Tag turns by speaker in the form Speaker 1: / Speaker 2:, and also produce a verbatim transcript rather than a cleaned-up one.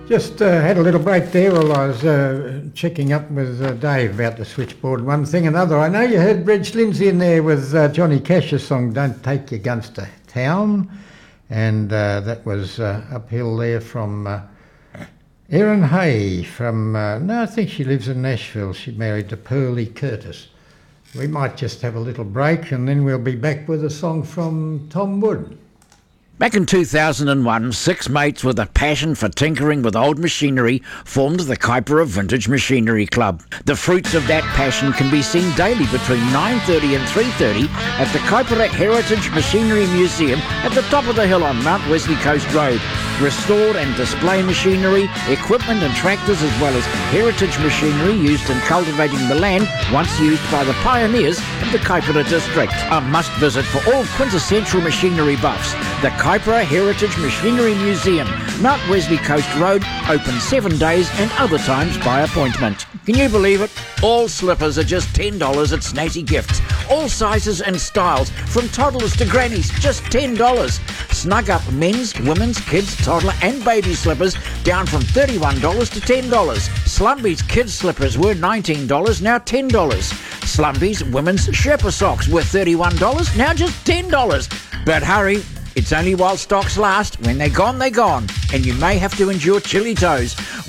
Speaker 1: Just uh, had a little break there while I was uh, checking up with uh, Dave about the switchboard, one thing another. I know you heard Reg Lindsay in there with uh, Johnny Cash's song Don't Take Your Guns to Town, and uh, that was uh, uphill there from uh, Erin Hay from, uh, no, I think she lives in Nashville. She married to Pearlie Curtis. We might just have a little break and then we'll be back with a song from Tom Wood.
Speaker 2: Back in two thousand one, six mates with a passion for tinkering with old machinery formed the Kaipara Vintage Machinery Club. The fruits of that passion can be seen daily between nine thirty and three thirty at the Kaipara Heritage Machinery Museum at the top of the hill on Mount Wesley Coast Road. Restored and display machinery, equipment and tractors, as well as heritage machinery used in cultivating the land once used by the pioneers of the Kaipara district. A must visit for all quintessential machinery buffs. The Kaipara Heritage Machinery Museum, Mount Wesley Coast Road, open seven days and other times by appointment. Can you believe it? All slippers are just ten dollars at Snazzy Gifts. All sizes and styles, from toddlers to grannies, just ten dollars. Snug Up men's, women's, kids, toddler and baby slippers down from thirty-one dollars to ten dollars. Slumby's kids slippers were nineteen dollars, now ten dollars. Slumby's women's Sherpa socks were thirty-one dollars, now just ten dollars. But hurry, it's only while stocks last. When they're gone, they're gone. And you may have to endure chilly toes.